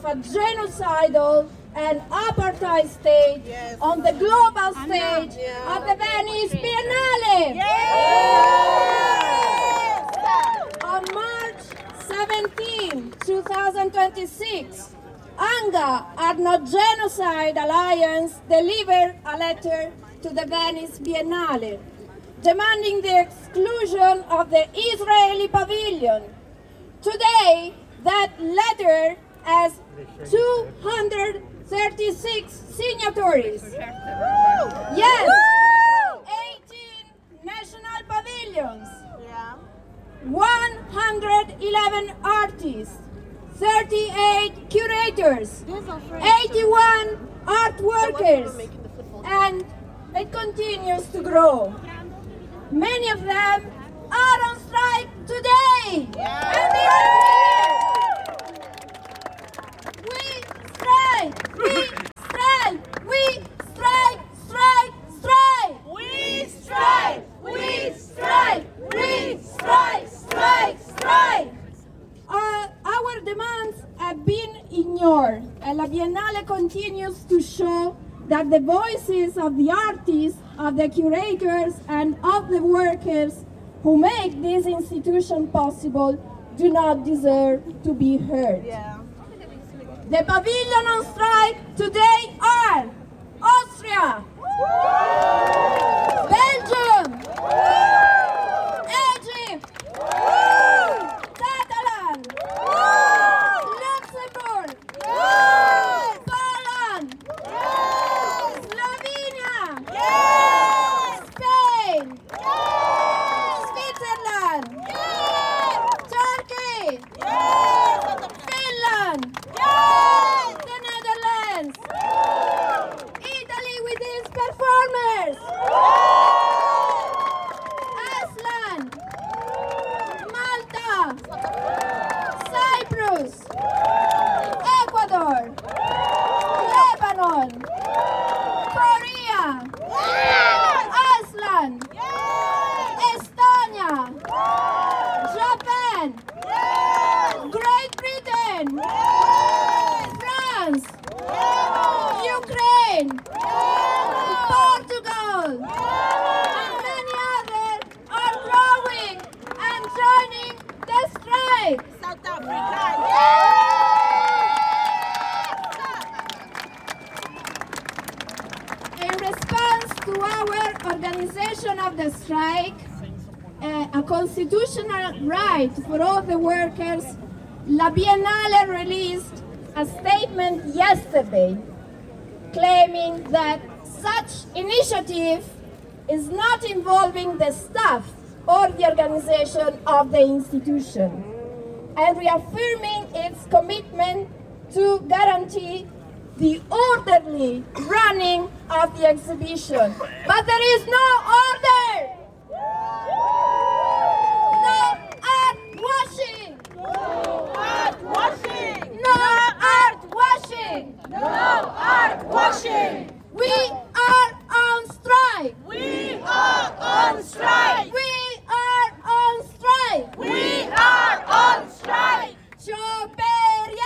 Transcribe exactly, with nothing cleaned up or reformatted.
a genocidal and apartheid state yes. on the global stage yeah. at the Venice Biennale. Yes. On March seventeenth, twenty twenty-six, ANGA, Are Not Genocide Alliance, delivered a letter to the Venice Biennale demanding the exclusion of the Israeli pavilion. Today, that letter has two hundred thirty-six signatories. Yes, eighteen national pavilions, one hundred eleven artists, thirty-eight curators, eighty-one art workers, and it continues to grow. Many of them are on strike today, yeah. and they are here. We strike, we strike, we strike, strike, strike. We strike, we strike, we strike, strike, strike. Uh, our demands have been ignored, and La Biennale continues to show that the voices of the artists, of the curators, and of the workers who make this institution possible do not deserve to be heard. Yeah. The pavilion on strike today are Austria, Woo! Belgium, Woo! Egypt, Woo! Catalan, Woo! Luxembourg, Woo! Poland, Yes! Slovenia, Yes! Spain, Yes! Switzerland, Yes! Turkey, Yes! Finland, Yes! The Netherlands, Yes! Italy with its performers, Yes! Iceland, Malta, Cyprus, Ecuador, Lebanon, Korea, Iceland, Estonia, Japan, Great Britain, France, Ukraine, Portugal, and many others are growing and joining the strike. South Africa, In response to our organization of the strike, uh, a constitutional right for all the workers, La Biennale released a statement yesterday claiming that such initiative is not involving the staff or the organization of the institution, and reaffirming its commitment to guarantee the orderly running of the exhibition. But there is no order! No art washing! No art washing! No art washing! No art washing! We are on strike! We are on strike!